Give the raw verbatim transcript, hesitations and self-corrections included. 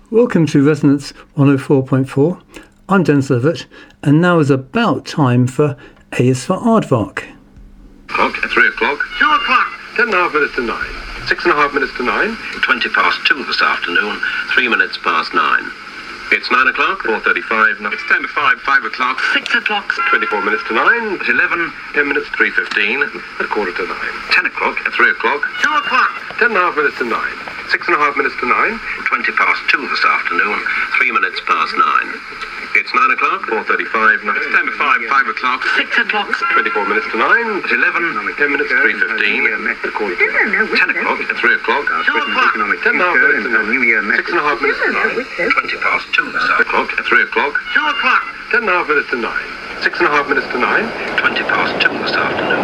Welcome to Resonance one oh four point four. I'm Dennis Levitt, and now is about time for A is for Aardvark. Clock at three o'clock. Two o'clock. Ten and a half minutes to nine. Six and a half minutes to nine. Twenty past two this afternoon. Three minutes past nine. It's nine o'clock. Four thirty-five. It's ten to five. Five o'clock. Six o'clock. Twenty-four minutes to nine. At eleven. Ten minutes. Three fifteen. At quarter to nine. Ten o'clock. At three o'clock. Two o'clock. Ten and a half minutes to nine. Six and a half minutes to nine. Twenty past two this afternoon. Three minutes past nine. It's nine o'clock. Four thirty-five. It's ten to five. Five o'clock. Six o'clock. Twenty-four minutes to nine. At eleven. Ten minutes. Three fifteen. At quarter to nine. Ten o'clock. At three o'clock. Two o'clock. Ten and a half minutes to nine. Six and a half minutes to nine. Twenty past two this afternoon. At three o'clock. Two o'clock. Ten and a half minutes to nine. Six and a half minutes to nine. Twenty past two this afternoon.